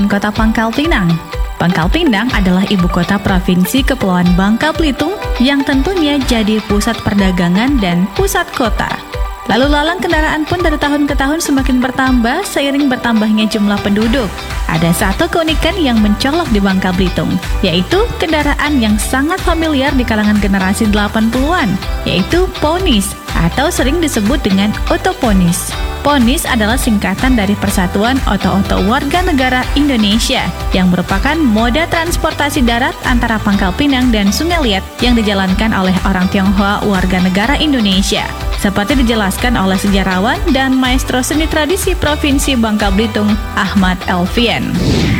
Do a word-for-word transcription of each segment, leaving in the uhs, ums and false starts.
kota Pangkal Pinang. Pangkal Pinang adalah ibu kota Provinsi Kepulauan Bangka Belitung yang tentunya jadi pusat perdagangan dan pusat kota. Lalu lalang kendaraan pun dari tahun ke tahun semakin bertambah seiring bertambahnya jumlah penduduk. Ada satu keunikan yang mencolok di Bangka Belitung, yaitu kendaraan yang sangat familiar di kalangan generasi delapan puluhan, yaitu Ponis atau sering disebut dengan Otoponis. Ponis adalah singkatan dari Persatuan Oto-Oto Warga Negara Indonesia yang merupakan moda transportasi darat antara Pangkal Pinang dan Sungai Liat yang dijalankan oleh orang Tionghoa warga negara Indonesia. Seperti dijelaskan oleh sejarawan dan maestro seni tradisi Provinsi Bangka Belitung, Ahmad Elvian.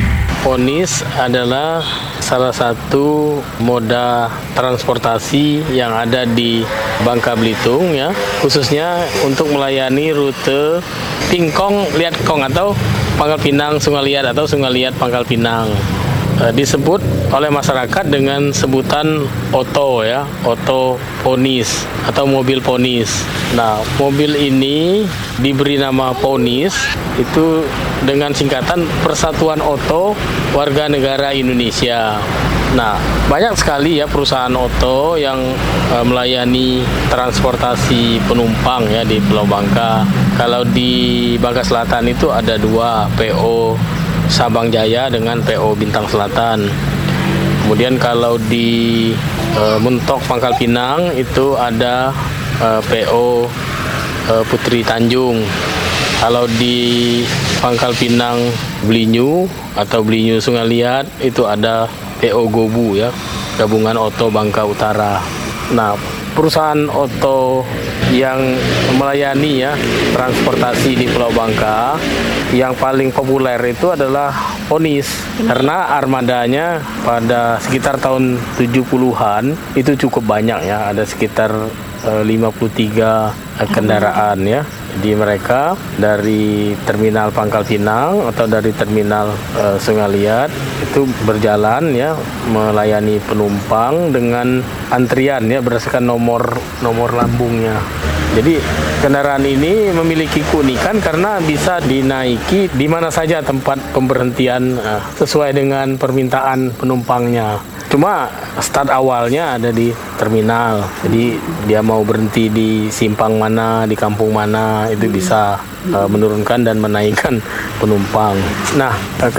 Ponis adalah salah satu moda transportasi yang ada di Bangka Belitung, ya, khususnya untuk melayani rute Tingkong Liat Kong atau Pangkal Pinang Sungai Liat atau Sungai Liat Pangkal Pinang. E, disebut oleh masyarakat dengan sebutan Oto, ya, Oto Ponis atau mobil Ponis. Nah, mobil ini diberi nama Ponis itu dengan singkatan Persatuan Oto Warga Negara Indonesia. Nah, banyak sekali ya perusahaan oto yang e, melayani transportasi penumpang ya di Pulau Bangka. Kalau di Bangka Selatan itu ada dua, P O Sabang Jaya dengan P O Bintang Selatan. Kemudian kalau di e, Mentok Pangkal Pinang itu ada e, P O e, Putri Tanjung. Kalau di Pangkal Pinang Belinyu atau Belinyu Sungai Liat itu ada P O Gobu, ya, Gabungan Oto Bangka Utara. Nah, perusahaan oto yang melayani ya transportasi di Pulau Bangka yang paling populer itu adalah Ponis, karena armadanya pada sekitar tahun tujuh puluhan itu cukup banyak, ya, ada sekitar eh, lima puluh tiga kendaraan, ya. Jadi mereka dari terminal Pangkal Pinang atau dari terminal e, Sungai Liat itu berjalan, ya, melayani penumpang dengan antrian, ya, berdasarkan nomor nomor lambungnya. Jadi kendaraan ini memiliki keunikan karena bisa dinaiki di mana saja tempat pemberhentian e, sesuai dengan permintaan penumpangnya. Cuma start awalnya ada di terminal, jadi dia mau berhenti di simpang mana, di kampung mana, itu bisa uh, menurunkan dan menaikkan penumpang. Nah,